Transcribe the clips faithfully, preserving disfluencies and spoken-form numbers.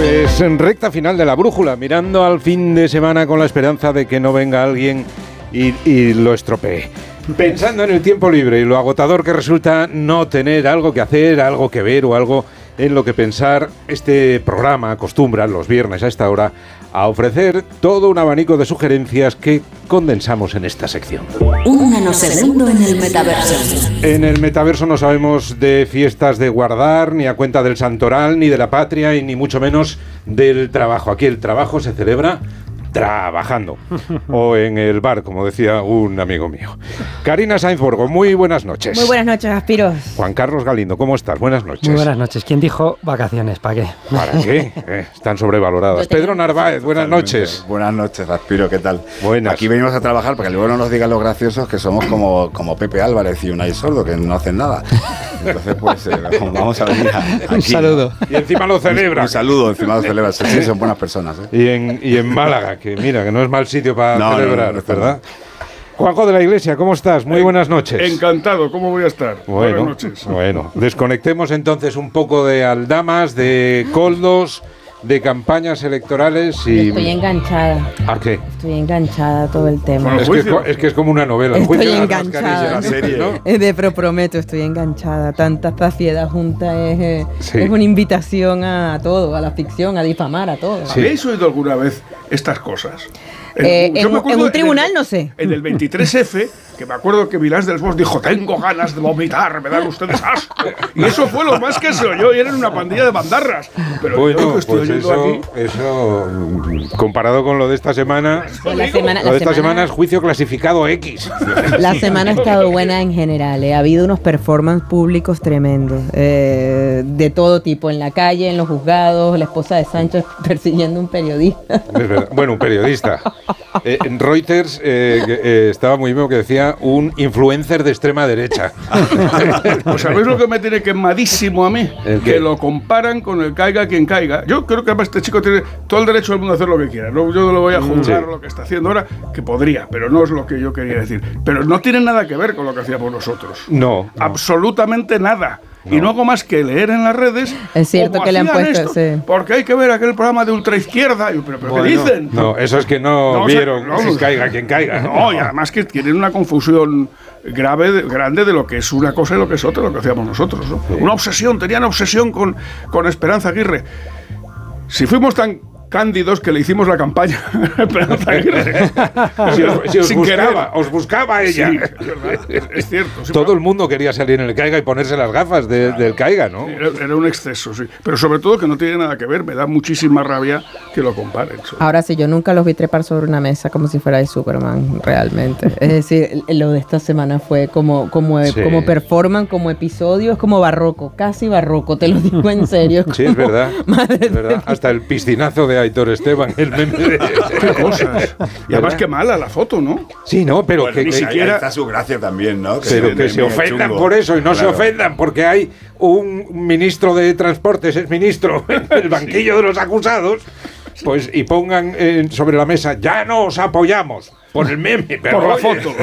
Pues en recta final de la brújula, mirando al fin de semana con la esperanza de que no venga alguien y, y lo estropee. Pensando en el tiempo libre y lo agotador que resulta no tener algo que hacer, algo que ver o algo en lo que pensar, este programa acostumbra los viernes a esta hora a ofrecer todo un abanico de sugerencias que condensamos en esta sección. Un nanosegundo en el metaverso. En el metaverso no sabemos de fiestas de guardar, ni a cuenta del santoral, ni de la patria, y ni mucho menos del trabajo. Aquí el trabajo se celebra trabajando, o en el bar, como decía un amigo mío. Karina Sainz Borgo, muy buenas noches. Muy buenas noches, Aspiros. Juan Carlos Galindo, ¿cómo estás? Buenas noches. Muy buenas noches. ¿Quién dijo vacaciones? ¿Para qué? ¿Para qué? Eh, están sobrevaloradas. Pedro Narváez, buenas Totalmente. noches. Buenas noches, Aspiro, ¿qué tal? Buenas. Aquí venimos a trabajar para que luego no nos digan los graciosos que somos como, como Pepe Álvarez y Unai Sordo, que no hacen nada. Entonces, pues, eh, vamos a venir a, aquí. Un saludo. Y encima lo celebra. Un, un saludo, encima lo celebra. Sí, son buenas personas, ¿eh? Y en, y en Málaga, que mira, que no es mal sitio para No, celebrar, no, no, no, ¿verdad? Juanjo de la Iglesia, ¿cómo estás? Muy buenas noches. Encantado, ¿cómo voy a estar? Bueno, buenas noches. Bueno, desconectemos entonces un poco de aldamas, de coldos, de campañas electorales y... Estoy enganchada. ¿A qué? Estoy enganchada a todo el tema. Es que es, co- es que es como una novela. El Estoy juicio de las enganchada. mascarillas, la serie, ¿no? Es de pero prometo, estoy enganchada. Tanta saciedad junta es, eh, Sí. es una invitación a todo, a la ficción, a difamar, a todo. Sí. ¿Habéis oído alguna vez estas cosas? Eh, yo en- me acuerdo en un tribunal, el- no sé. En el veintitrés efe, que me acuerdo que Vilás del Bos dijo, tengo ganas de vomitar, me dan ustedes asco. Y eso fue lo más que se oyó, y eran una pandilla de bandarras. Pero yo Bueno, que estoy pues oyendo eso, aquí... eso, mm, comparado con lo de esta semana, Pues la semana, lo la de esta semana semana- es juicio clasificado X. La semana ha estado buena en general, eh. Ha habido unos performances públicos tremendos, eh, de todo tipo, en la calle, en los juzgados, la esposa de Sánchez persiguiendo a un periodista. Es verdad. Bueno, un periodista. Eh, en Reuters eh, que, eh, estaba muy bien que decía un influencer de extrema derecha. Pues ¿sabéis lo que me tiene quemadísimo a mí? ¿El qué? Que lo comparan con el caiga quien caiga. Yo creo que además este chico tiene todo el derecho del mundo a hacer lo que quiera. No, yo no lo voy a juzgar Sí. lo que está haciendo ahora, que podría, pero no es lo que yo quería decir. Pero no tiene nada que ver con lo que hacíamos nosotros. No. no. Absolutamente nada. Y no hago más que leer en las redes. Es cierto cómo que le han hacían puesto, esto, sí. Porque hay que ver aquel programa de ultraizquierda. Y yo, ¿Pero, pero Bueno, qué dicen? No, eso es que no, No, o sea, vieron no, que no. caiga quien caiga. No, y además que tienen una confusión grave, de- grande de lo que es una cosa y lo que es otra, lo que hacíamos nosotros, ¿no? Una obsesión, tenían obsesión con, con Esperanza Aguirre. Si fuimos tan cándidos que le hicimos la campaña a Esperanza Aguirre. Si os, si os Sin buscaba, querer. os buscaba ella. Sí, es verdad, es, es cierto. sí, Todo el mundo quería salir en el caiga y ponerse las gafas de- del caiga, ¿no? Era, era un exceso, sí. Pero sobre todo que no tiene nada que ver, me da muchísima rabia que lo comparen. sí. Ahora sí, yo nunca los vi trepar sobre una mesa como si fuera de Superman, realmente. Es decir, lo de esta semana fue como, como, Sí. como performance, como episodio, es como barroco, casi barroco, te lo digo en serio. Sí, es como- verdad. Madre Es verdad. Hasta el piscinazo de Aitor Esteban, el meme de... Qué cosas. Y además qué mala la foto, ¿no? Sí, no, pero Bueno, que, ni que- siquiera está su gracia también, ¿no? pero se- que se mega ofendan chungo. por eso y no se Claro. ofendan porque hay un ministro de Transportes, es ministro, en el banquillo de los acusados, pues y pongan eh, sobre la mesa, ya no os apoyamos por el meme, pero Por la oye, foto.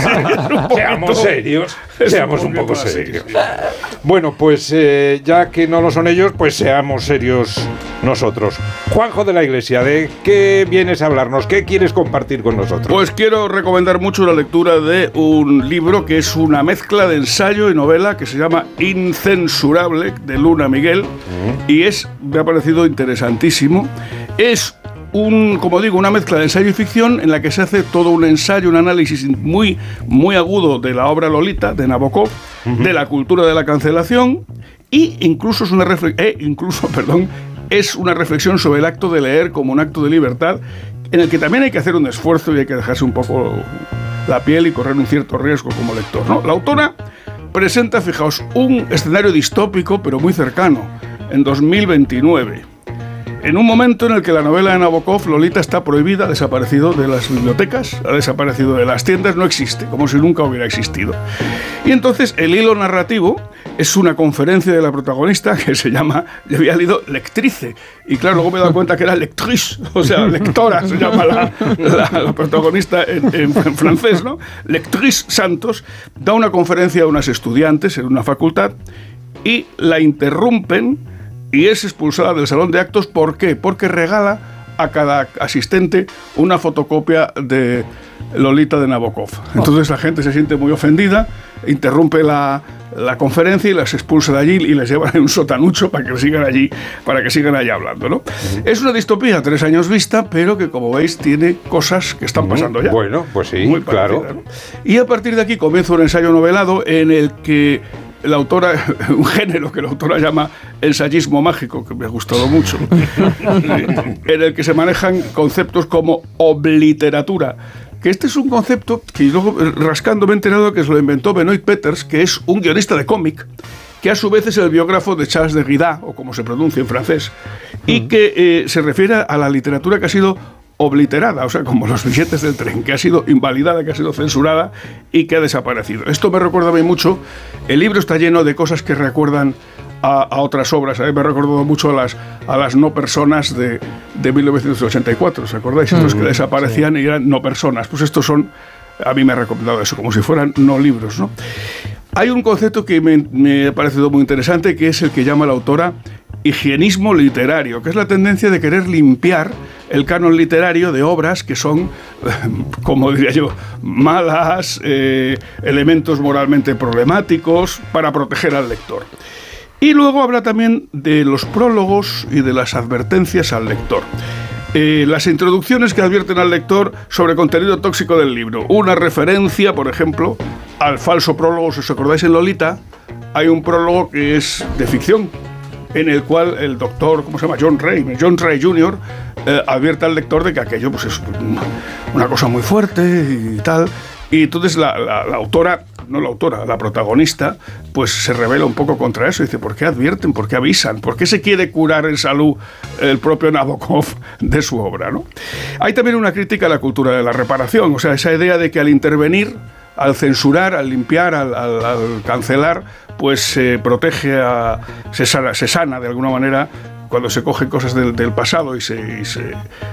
seamos serios, es seamos un un poco poquito así, serios. sí. Bueno, pues eh, ya que no lo son ellos, pues seamos serios nosotros. Juanjo de la Iglesia, ¿de qué vienes a hablarnos? ¿Qué quieres compartir con nosotros? Pues quiero recomendar mucho la lectura de un libro que es una mezcla de ensayo y novela que se llama Incensurable, de Luna Miguel, y es, me ha parecido interesantísimo. Es un, como digo, una mezcla de ensayo y ficción en la que se hace todo un ensayo, un análisis muy, muy agudo de la obra Lolita, de Nabokov, de la cultura de la cancelación, y incluso es una refle- eh, incluso, perdón, es una reflexión sobre el acto de leer como un acto de libertad, en el que también hay que hacer un esfuerzo y hay que dejarse un poco la piel y correr un cierto riesgo como lector, ¿no? La autora presenta, fijaos, un escenario distópico pero muy cercano, en dos mil veintinueve. En un momento en el que la novela de Nabokov, Lolita, está prohibida, ha desaparecido de las bibliotecas, ha desaparecido de las tiendas, no existe, como si nunca hubiera existido. Y entonces el hilo narrativo es una conferencia de la protagonista que se llama, le había leído Lectrice, y claro, luego me he dado cuenta que era lectrice, o sea, lectora se llama la, la, la protagonista en, en, en francés, ¿no? Lectrice Santos da una conferencia a unas estudiantes en una facultad y la interrumpen y es expulsada del salón de actos. ¿Por qué? Porque regala a cada asistente una fotocopia de Lolita de Nabokov. Entonces la gente se siente muy ofendida, interrumpe la, la conferencia y las expulsa de allí y les llevan en un sotanucho para que sigan allí, para que sigan allí hablando, ¿no? Uh-huh. Es una distopía tres años vista, pero que, como veis, tiene cosas que están pasando ya. Bueno, pues sí, muy claro. ¿no? Y a partir de aquí comienza un ensayo novelado en el que la autora, un género que la autora llama ensayismo mágico, que me ha gustado mucho, en el que se manejan conceptos como obliteratura, que este es un concepto que luego, rascando, me he enterado que se lo inventó Benoit Peters, que es un guionista de cómic, que a su vez es el biógrafo de Charles Derrida, o como se pronuncia en francés, y que eh, se refiere a la literatura que ha sido obliterada, o sea, como los billetes del tren, que ha sido invalidada, que ha sido censurada y que ha desaparecido. Esto me recuerda a mí mucho. El libro está lleno de cosas que recuerdan a, a otras obras. A mí me ha recordado mucho a las, a las no personas de, de mil novecientos ochenta y cuatro, ¿os acordáis? Estos que desaparecían y eran no personas. Pues estos son, a mí me ha recomendado eso, como si fueran no libros, ¿no? Hay un concepto que me, me ha parecido muy interesante, que es el que llama la autora higienismo literario, que es la tendencia de querer limpiar el canon literario de obras que son, como diría yo, malas, eh, elementos moralmente problemáticos, para proteger al lector. Y luego habla también de los prólogos y de las advertencias al lector. Eh, las introducciones que advierten al lector sobre contenido tóxico del libro. Una referencia, por ejemplo, al falso prólogo. Si os acordáis, en Lolita hay un prólogo que es de ficción, en el cual el doctor, ¿cómo se llama? John Ray, John Ray junior, eh, advierte al lector de que aquello pues, es una cosa muy fuerte y tal. Y entonces la, la, la autora, no la autora, la protagonista, pues se revela un poco contra eso. Dice, ¿por qué advierten? ¿Por qué avisan? ¿Por qué se quiere curar en salud el propio Nabokov de su obra, ¿no? Hay también una crítica a la cultura de la reparación, o sea, esa idea de que al intervenir, al censurar, al limpiar, al, al, al cancelar, pues se eh, protege, a, se, sana, se sana de alguna manera cuando se cogen cosas del, del pasado y se, y, se,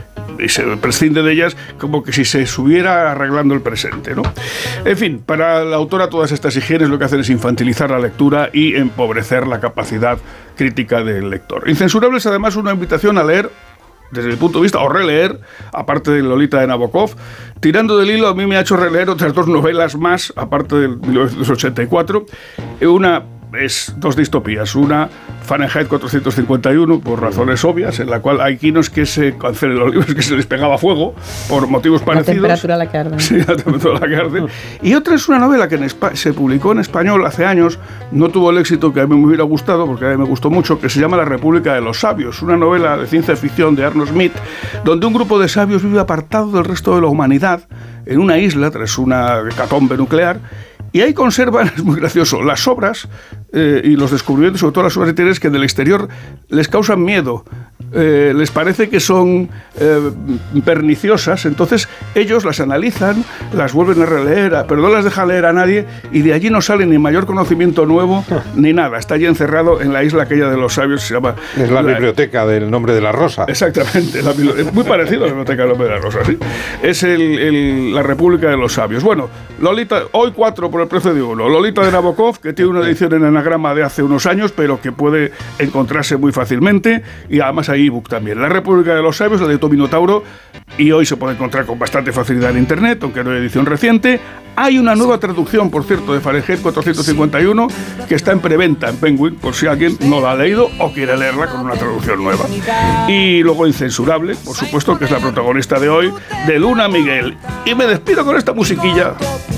y se prescinde de ellas, como que si se estuviera arreglando el presente, ¿no? En fin, para la autora todas estas higienes lo que hacen es infantilizar la lectura y empobrecer la capacidad crítica del lector. Incensurable es además una invitación a leer desde mi punto de vista, o releer, aparte de Lolita de Nabokov. Tirando del hilo, a mí me ha hecho releer otras dos novelas más, aparte de mil novecientos ochenta y cuatro. Una es dos distopías. Una, Fahrenheit cuatrocientos cincuenta y uno, por razones obvias, en la cual hay quinos que se cancelen los libros, que se les pegaba fuego, por motivos parecidos. La temperatura a la que arden. Sí, la temperatura a la que arden. Y otra es una novela que en se publicó en español hace años, no tuvo el éxito que a mí me hubiera gustado, porque a mí me gustó mucho, que se llama La República de los Sabios, una novela de ciencia ficción de Arno Smith, donde un grupo de sabios vive apartado del resto de la humanidad, en una isla, tras una hecatombe nuclear. Y ahí conservan, es muy gracioso, las obras eh, y los descubrimientos, sobre todo las obras literarias, que del exterior les causan miedo, eh, les parece que son eh, perniciosas, entonces ellos las analizan, las vuelven a releer, pero no las dejan leer a nadie, y de allí no sale ni mayor conocimiento nuevo, ni nada. Está allí encerrado en la isla aquella de los sabios, se llama... Es la, la biblioteca del Nombre de la Rosa. Exactamente, la, es muy parecido a la biblioteca del Nombre de la Rosa, ¿sí? Es el, el, la República de los Sabios. Bueno, Lolita, hoy cuatro por el precio de uno. Lolita de Nabokov, que tiene una edición en anagrama de hace unos años, pero que puede encontrarse muy fácilmente, y además hay ebook también. La República de los Sabios, la de Minotauro, y hoy se puede encontrar con bastante facilidad en internet, aunque no hay edición reciente. Hay una nueva traducción, por cierto, de Fahrenheit cuatrocientos cincuenta y uno, que está en preventa en Penguin, por si alguien no la ha leído o quiere leerla con una traducción nueva. Y luego Incensurable, por supuesto, que es la protagonista de hoy, de Luna Miguel. Y me despido con esta musiquilla.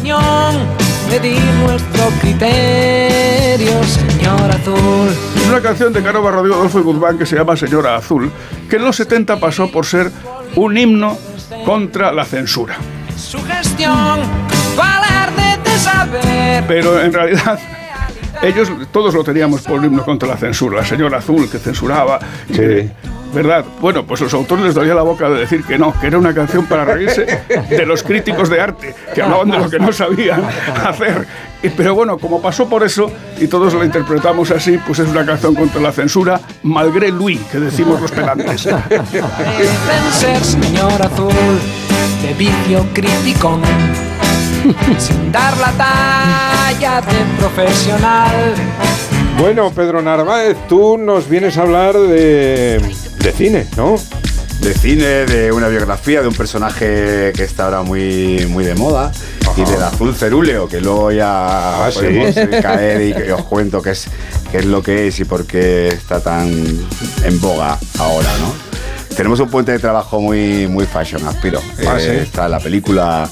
Medir nuestro criterio, señor azul. Es una canción de Caro Barrodillo, Adolfo y Guzmán, que se llama Señora Azul, que en los setenta pasó por ser un himno contra la censura. Su gestión, valer de saber. Pero en realidad ellos todos lo teníamos por un himno contra la censura. La Señora Azul, que censuraba. Sí. Y, ¿verdad? Bueno, pues los autores les dolía la boca de decir que no, que era una canción para reírse de los críticos de arte, que hablaban de lo que no sabían hacer. Y, pero bueno, como pasó por eso, y todos lo interpretamos así, pues es una canción contra la censura, malgré lui, que decimos los pedantes. Deben ser, señor azul, de vicio criticón, sin dar la talla de profesional. Bueno, Pedro Narváez, tú nos vienes a hablar de, de cine, ¿no? De cine, de una biografía de un personaje que está ahora muy, muy de moda. Ajá. Y del azul cerúleo, que luego ya ah, podemos ¿sí? caer y que os cuento qué es, qué es lo que es y por qué está tan en boga ahora, ¿no? Tenemos un puente de trabajo muy, muy fashion, aspiro. Ah, eh, ¿sí? Está la película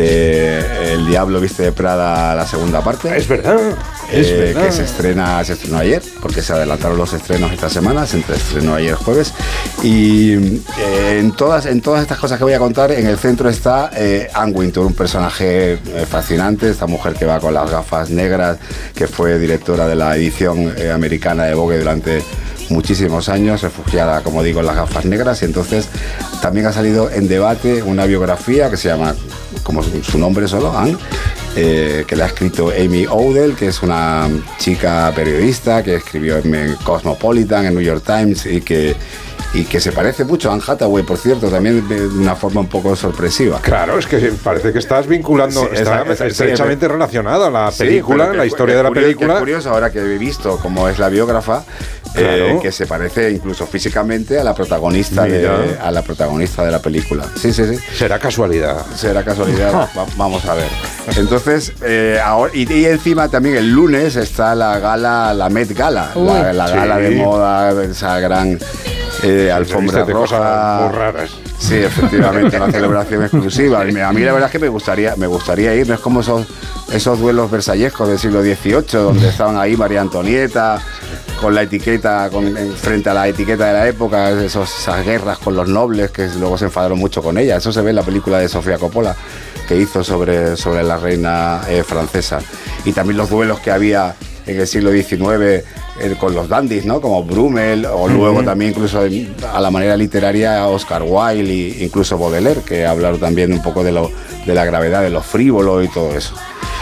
de El Diablo Viste de Prada, la segunda parte. Es verdad, es eh, verdad. Que se estrena, se estrenó ayer, porque se adelantaron los estrenos esta semana, se estrenó ayer jueves. Y eh, en, todas, en todas estas cosas que voy a contar, en el centro está eh, Anne Wintour, un personaje eh, fascinante, esta mujer que va con las gafas negras, que fue directora de la edición eh, americana de Vogue durante muchísimos años, refugiada, como digo, en las gafas negras, y entonces también ha salido en debate una biografía que se llama, como su nombre solo, Anne, eh, que la ha escrito Amy Odell, que es una chica periodista que escribió en Cosmopolitan, en New York Times, y que y que se parece mucho a Anne Hathaway, por cierto, también de una forma un poco sorpresiva. Claro, es que parece que estás vinculando, sí, está esa, esa, estrechamente sí, relacionada la película, sí, la historia de la curioso, película. Es curioso, ahora que he visto cómo es la biógrafa, claro. eh, que se parece incluso físicamente a la protagonista de, a la protagonista de la película. Sí, sí, sí. Será casualidad. Será casualidad, va, vamos a ver. Entonces, eh, ahora, y, y encima también el lunes está la gala, la Met Gala, Uy, la, la gala sí. de moda, esa gran... Eh, alfombra roja, muy raras. Sí, efectivamente, una celebración exclusiva. A mí la verdad es que me gustaría, me gustaría ir. No es como esos, esos duelos versallescos del siglo dieciocho, donde estaban ahí María Antonieta con la etiqueta, con, frente a la etiqueta de la época, esos, esas guerras con los nobles que luego se enfadaron mucho con ella. Eso se ve en la película de Sofía Coppola que hizo sobre, sobre la reina eh, francesa. Y también los duelos que había en el siglo diecinueve eh, con los dandies, ¿no? Como Brummel, o luego uh-huh. también incluso a la manera literaria Oscar Wilde e incluso Baudelaire, que hablaron también un poco de, lo, de la gravedad, de lo frívolo y todo eso.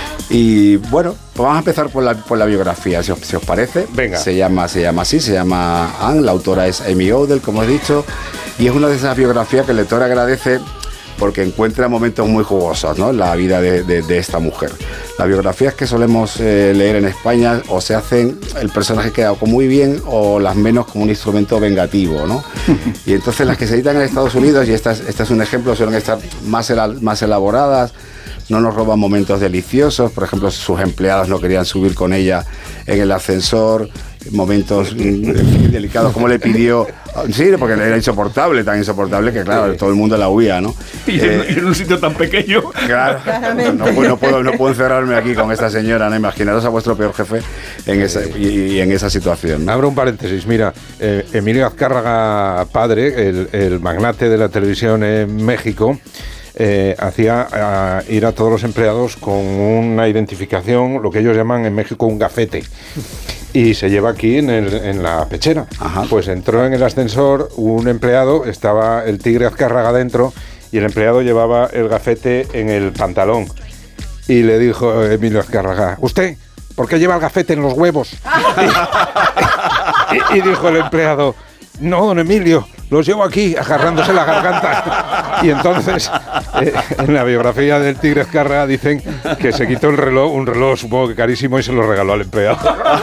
Y bueno, pues vamos a empezar por la, por la biografía, si os, si os parece. Venga. Se llama, se llama así, se llama Anne, la autora es Amy Odell, como he dicho, y es una de esas biografías que el lector agradece porque encuentra momentos muy jugosos, ¿no?, en la vida de, de, de esta mujer. Las biografías que solemos eh, leer en España o se hacen, el personaje queda o muy bien o las menos como un instrumento vengativo, ¿no? Y entonces las que se editan en Estados Unidos, y este es, este es un ejemplo, suelen estar más, más elaboradas, no nos roban momentos deliciosos. Por ejemplo, sus empleados no querían subir con ella en el ascensor, momentos mm, delicados, como le pidió, sí, porque era insoportable, tan insoportable que claro, todo el mundo la huía, ¿no? Y en, eh, en un sitio tan pequeño. Claro, no, no, no, puedo, no puedo encerrarme aquí con esta señora, ¿no? Imaginaros a vuestro peor jefe en esa, y, y en esa situación, ¿no? Abro un paréntesis, mira, eh, Emilio Azcárraga padre, el, el magnate de la televisión en México, Eh, hacía uh, ir a todos los empleados con una identificación, lo que ellos llaman en México un gafete, y se lleva aquí en, el, en la pechera. Ajá. Pues entró en el ascensor un empleado, estaba el tigre Azcárraga dentro y el empleado llevaba el gafete en el pantalón, y le dijo Emilio Azcárraga: ¿usted por qué lleva el gafete en los huevos? y, y, y dijo el empleado: no, don Emilio, los llevo aquí, agarrándose la garganta. Y entonces, eh, en la biografía del tigre Azcárraga dicen que se quitó el reloj, un reloj supongo que carísimo, y se lo regaló al empleado.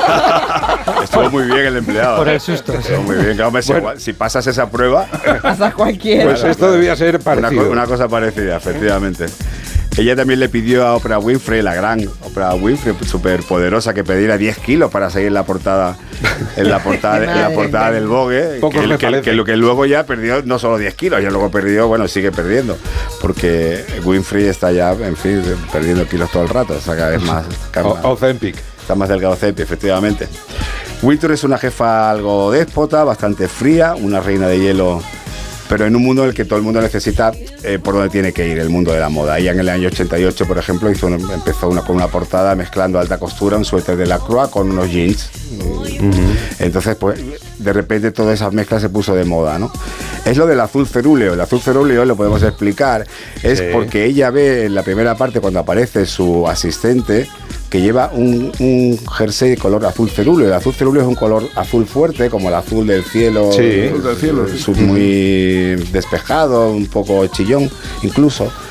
Estuvo muy bien el empleado. Por el susto. Estuvo muy bien. Claro, bueno, si, si pasas esa prueba... Pasa cualquiera. Pues esto claro, debía ser parecido. Una, una cosa parecida, efectivamente. Ella también le pidió a Oprah Winfrey, la gran Oprah Winfrey, súper poderosa, que pidiera diez kilos para seguir en la portada, en la portada, de, en la portada del Vogue, que, que, que, que, que luego ya perdió no solo diez kilos, ya luego perdió, bueno, sigue perdiendo, porque Winfrey está ya, en fin, perdiendo kilos todo el rato, o sea, cada vez más... Ozempic. Está más delgado Ozempic, efectivamente. Wintour es una jefa algo déspota, bastante fría, una reina de hielo, pero en un mundo en el que todo el mundo necesita eh, por dónde tiene que ir, el mundo de la moda. Ella en el año ochenta y ocho, por ejemplo, hizo un, empezó una, con una portada mezclando alta costura, un suéter de Lacroix con unos jeans. Uh-huh. Entonces, pues, de repente toda esa mezcla se puso de moda, ¿no? Es lo del azul cerúleo. El azul cerúleo, lo podemos explicar, es sí. porque ella ve en la primera parte, cuando aparece su asistente, que lleva un, un jersey de color azul cerúleo. El azul cerúleo es un color azul fuerte, como el azul del cielo, sí, del cielo, sí. muy despejado, un poco chillón incluso.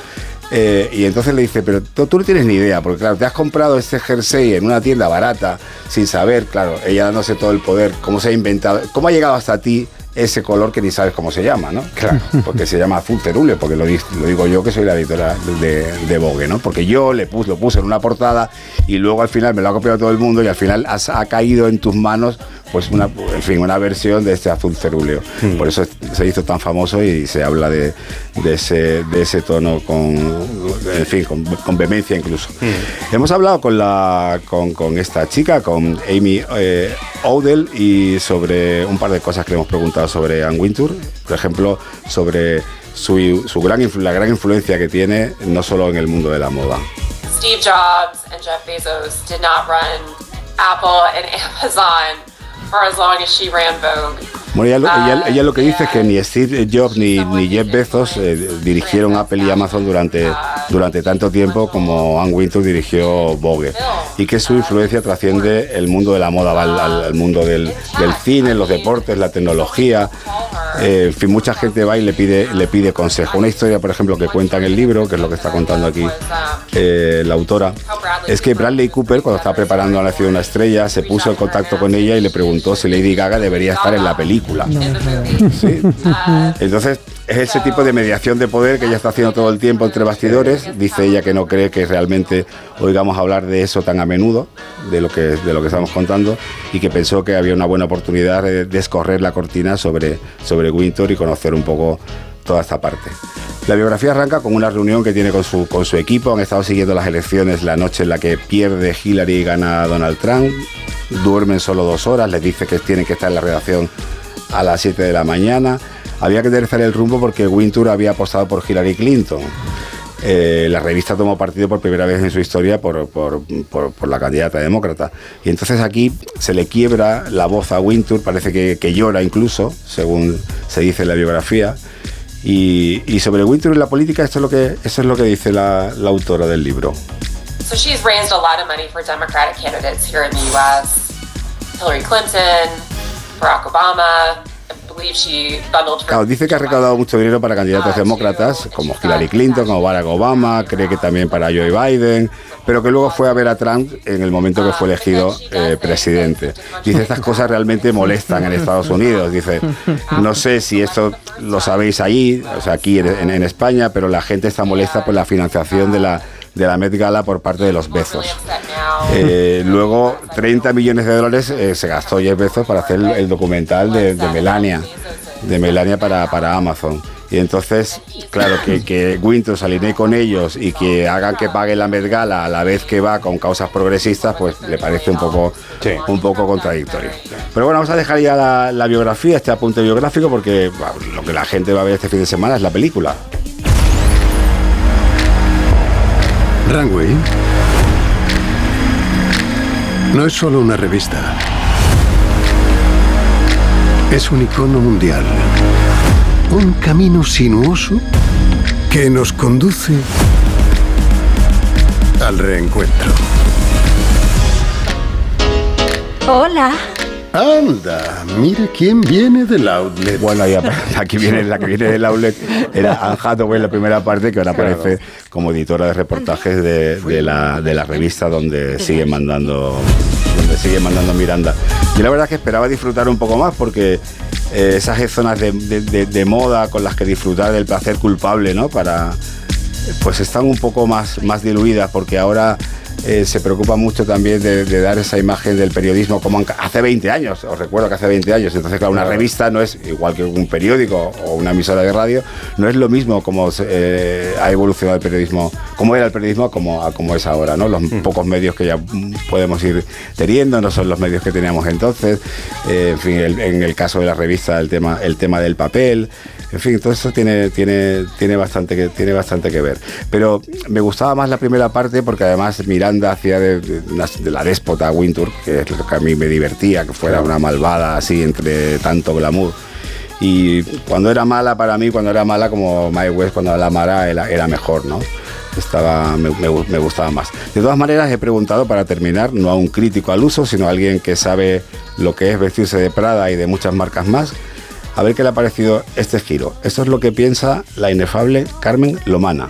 Eh, y entonces le dice, pero tú, tú no tienes ni idea, porque claro, te has comprado este jersey en una tienda barata, sin saber, claro, ella dándose todo el poder, cómo se ha inventado, cómo ha llegado hasta ti ese color que ni sabes cómo se llama, ¿no? Claro, porque se llama azul cerúleo, porque lo, lo digo yo que soy la editora de, de Vogue, ¿no? Porque yo le puse, lo puse en una portada y luego al final me lo ha copiado todo el mundo y al final has, ha caído en tus manos pues una, en fin, una versión de este azul cerúleo. Mm. Por eso se hizo tan famoso y se habla de, de, ese, de ese tono con, en fin, con, con vehemencia incluso. Mm. Hemos hablado con, la, con, con esta chica, con Amy eh, Odell, y sobre un par de cosas que le hemos preguntado sobre Anne Wintour, por ejemplo, sobre su, su gran, la gran influencia que tiene, no solo en el mundo de la moda. Steve Jobs and Jeff Bezos did not run Apple and Amazon for as long as she ran Vogue. Bueno, ella, ella, ella lo que dice es que ni Steve Jobs ni, ni Jeff Bezos eh, dirigieron Apple y Amazon durante, durante tanto tiempo como Anne Wintour dirigió Vogue, y que su influencia trasciende el mundo de la moda, va al, al, al mundo del, del cine, los deportes, la tecnología. Eh, en fin, mucha gente va y le pide, le pide consejo. Una historia, por ejemplo, que cuenta en el libro, que es lo que está contando aquí eh, la autora, es que Bradley Cooper, cuando estaba preparando a Nacido una estrella, se puso en contacto con ella y le preguntó si Lady Gaga debería estar en la película. ¿Sí? Entonces es ese tipo de mediación de poder que ella está haciendo todo el tiempo entre bastidores. Dice ella que no cree que realmente oigamos hablar de eso tan a menudo, de lo que, de lo que estamos contando, y que pensó que había una buena oportunidad de descorrer la cortina sobre, sobre Wintour y conocer un poco toda esta parte. La biografía arranca con una reunión que tiene con su, con su equipo. Han estado siguiendo las elecciones la noche en la que pierde Hillary y gana Donald Trump. Duermen solo dos horas, les dice que tienen que estar en la redacción a las siete de la mañana. Había que enderezar el rumbo porque Wintour había apostado por Hillary Clinton. Eh, la revista tomó partido por primera vez en su historia por, por, por, por la candidata demócrata. Y entonces aquí se le quiebra la voz a Wintour, parece que, que llora incluso, según se dice en la biografía. Y, y sobre Wintour y la política, esto es lo que, eso es lo que dice la, la autora del libro. So she's raised a lot of money for Democratic candidates here in the U S. Hillary Clinton, Barack Obama. I believe she bundled for... Claro, dice que ha recaudado mucho dinero para candidatos demócratas como Hillary Clinton, como Barack Obama, cree que también para Joe Biden, pero que luego fue a ver a Trump en el momento que fue elegido eh, presidente. Dice, estas cosas realmente molestan en Estados Unidos. Dice, no sé si esto lo sabéis allí, o sea, aquí en, en España, pero la gente está molesta por la financiación de la de la Met Gala por parte de los Bezos. Eh, luego, treinta millones de dólares eh, se gastó Jeff Bezos para hacer el, el documental de, de Melania, de Melania para, para Amazon. Y entonces, claro, que, que Wintour se alinee con ellos y que hagan que pague la Met Gala a la vez que va con causas progresistas, pues le parece un poco, sí. un poco contradictorio. Pero bueno, vamos a dejar ya la, la biografía, este apunte biográfico, porque bueno, lo que la gente va a ver este fin de semana es la película. Runway no es solo una revista, es un icono mundial, un camino sinuoso que nos conduce al reencuentro. Hola. Anda, mire quién viene del outlet. Bueno, ya, aquí viene la que viene del outlet era Anne Hathaway en la primera parte, que ahora aparece como editora de reportajes de, de, la, de la revista donde sigue mandando donde sigue mandando Miranda. Yo la verdad es que esperaba disfrutar un poco más, porque eh, esas zonas de, de, de, de moda con las que disfrutar del placer culpable, ¿no? Para, pues están un poco más, más diluidas, porque ahora Eh, se preocupa mucho también de, de dar esa imagen del periodismo como hace veinte años. Os recuerdo que hace veinte años. Entonces, claro, una revista no es igual que un periódico o una emisora de radio, no es lo mismo como eh, ha evolucionado el periodismo, como era el periodismo, como, como es ahora, ¿no? Los mm. pocos medios que ya podemos ir teniendo no son los medios que teníamos entonces. Eh, en fin, el, en el caso de la revista, el tema, el tema del papel. En fin, todo eso tiene, tiene, tiene, bastante que, tiene bastante que ver. Pero me gustaba más la primera parte, porque además Miranda hacía de, de, de la déspota Wintour, que es lo que a mí me divertía, que fuera una malvada así entre tanto glamour. Y cuando era mala, para mí, cuando era mala como Mae West, cuando la mala era, era mejor, ¿no? Estaba, me, me, me gustaba más. De todas maneras, he preguntado, para terminar, no a un crítico al uso, sino a alguien que sabe lo que es vestirse de Prada y de muchas marcas más, a ver qué le ha parecido este giro. Esto es lo que piensa la inefable Carmen Lomana.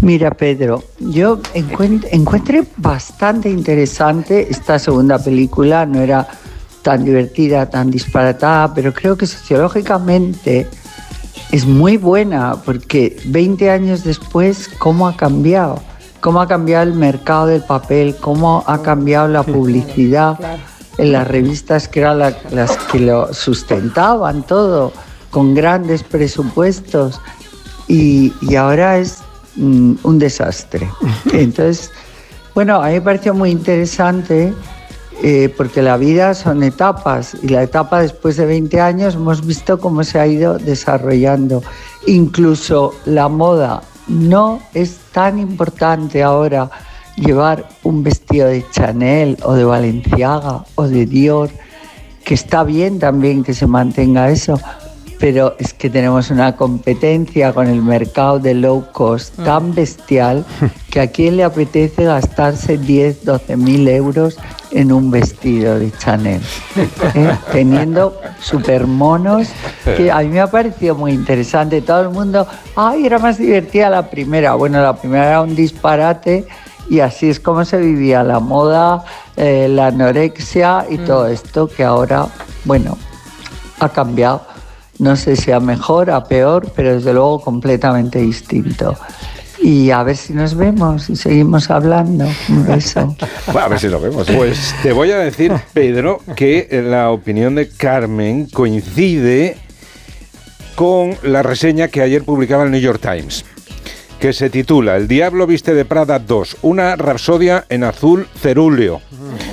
Mira, Pedro, yo encuent- encuentré bastante interesante esta segunda película. No era tan divertida, tan disparatada, pero creo que sociológicamente es muy buena, porque veinte años después, ¿cómo ha cambiado? ¿Cómo ha cambiado el mercado del papel? ¿Cómo ha cambiado la publicidad en las revistas que eran la- las que lo sustentaban todo, con grandes presupuestos? Y, y ahora es mm, un desastre. Entonces, bueno, a mí me pareció muy interesante eh, porque la vida son etapas y la etapa después de veinte años hemos visto cómo se ha ido desarrollando. Incluso la moda. No es tan importante ahora llevar un vestido de Chanel o de Balenciaga o de Dior, que está bien también que se mantenga eso, pero es que tenemos una competencia con el mercado de low cost tan bestial que a quién le apetece gastarse diez, doce mil euros en un vestido de Chanel, ¿eh? Teniendo super monos, que a mí me ha parecido muy interesante. Todo el mundo, ay, era más divertida la primera. Bueno, la primera era un disparate y así es como se vivía la moda, eh, la anorexia y todo esto, que ahora, bueno, ha cambiado. No sé si a mejor, a peor, pero desde luego completamente distinto. Y a ver si nos vemos y seguimos hablando. Un beso. Bueno, a ver si nos vemos. ¿eh? Pues te voy a decir, Pedro, que la opinión de Carmen coincide con la reseña que ayer publicaba el New York Times, que se titula El Diablo viste de Prada dos, una rapsodia en azul cerúleo.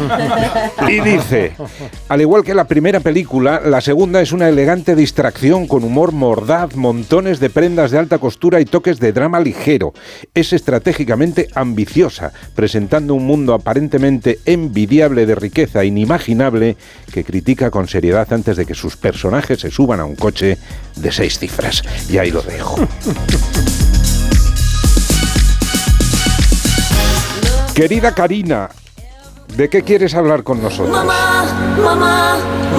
Y dice, al igual que la primera película, la segunda es una elegante distracción con humor mordaz, montones de prendas de alta costura y toques de drama ligero. Es estratégicamente ambiciosa, presentando un mundo aparentemente envidiable de riqueza inimaginable que critica con seriedad antes de que sus personajes se suban a un coche de seis cifras. Y ahí lo dejo. Querida Karina, ¿de qué quieres hablar con nosotros? Mamá, mamá,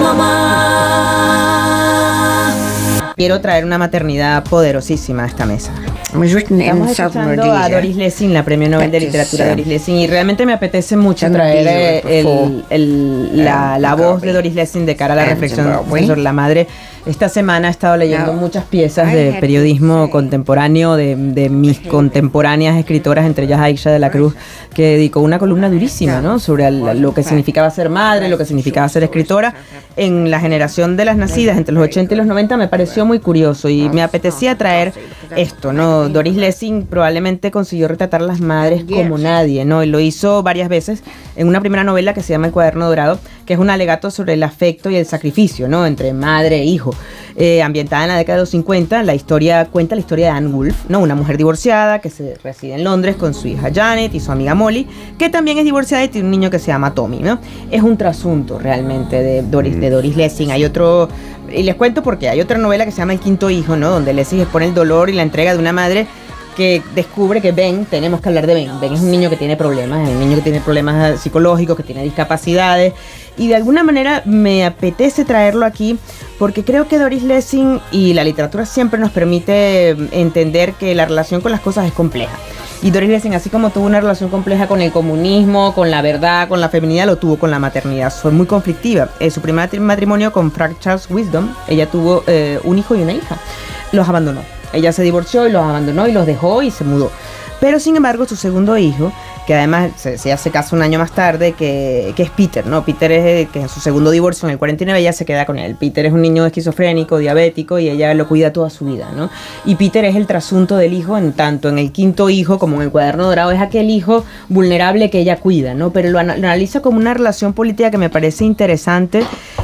mamá. Quiero traer una maternidad poderosísima a esta mesa. Estamos escuchando a Doris Lessing, la Premio Nobel de Literatura Doris Lessing, y realmente me apetece mucho traer eh, el, el, la, la voz de Doris Lessing de cara a la reflexión sobre la madre. Esta semana he estado leyendo muchas piezas de periodismo contemporáneo de, de mis contemporáneas escritoras, entre ellas Aisha de la Cruz, que dedicó una columna durísima, ¿no?, sobre el, lo que significaba ser madre, lo que significaba ser escritora. En la generación de las nacidas entre los ochenta y los noventa me pareció muy curioso y me apetecía traer esto, ¿no? Doris Lessing probablemente consiguió retratar a las madres como nadie, ¿no? Y lo hizo varias veces en una primera novela que se llama El Cuaderno Dorado, que es un alegato sobre el afecto y el sacrificio, ¿no?, entre madre e hijo. Eh, ambientada en la década de los cincuenta, la historia cuenta la historia de Anne Wolfe, ¿no?, una mujer divorciada que se reside en Londres con su hija Janet y su amiga Molly, que también es divorciada y tiene un niño que se llama Tommy, ¿no? Es un trasunto realmente de Doris, de Doris Lessing. Hay otro, y les cuento porque hay otra novela que se llama El Quinto Hijo, ¿no?, donde Lessing expone el dolor y la entrega de una madre que descubre que Ben, tenemos que hablar de Ben, Ben es un niño que tiene problemas, es un niño que tiene problemas psicológicos, que tiene discapacidades, y de alguna manera me apetece traerlo aquí porque creo que Doris Lessing y la literatura siempre nos permite entender que la relación con las cosas es compleja. Y Doris Lessing, así como tuvo una relación compleja con el comunismo, con la verdad, con la feminidad, lo tuvo con la maternidad. Fue muy conflictiva. En su primer matrimonio con Frank Charles Wisdom, ella tuvo eh, un hijo y una hija. Los abandonó. Ella se divorció y los abandonó y los dejó y se mudó. Pero sin embargo, su segundo hijo, que además se, se hace caso un año más tarde, que, que es Peter, ¿no? Peter es que en su segundo divorcio, en el cuarenta y nueve, ella se queda con él. Peter es un niño esquizofrénico, diabético, y ella lo cuida toda su vida, ¿no? Y Peter es el trasunto del hijo, en tanto en El Quinto Hijo como en El Cuaderno Dorado, es aquel hijo vulnerable que ella cuida, ¿no? Pero lo, an- lo analiza como una relación política que me parece interesante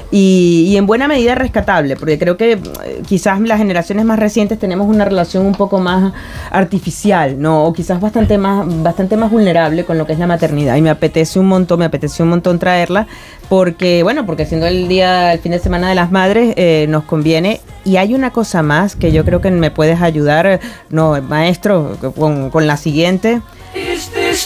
y, y en buena medida rescatable, porque creo que eh, quizás las generaciones más recientes tenemos una relación un poco más artificial, ¿no? O quizás bastante más, bastante más vulnerable con lo que es la maternidad, y me apetece un montón, me apetece un montón traerla, porque, bueno, porque siendo el día, el fin de semana de las madres, eh, nos conviene. Y hay una cosa más que yo creo que me puedes ayudar, no, maestro, con, con la siguiente. Is this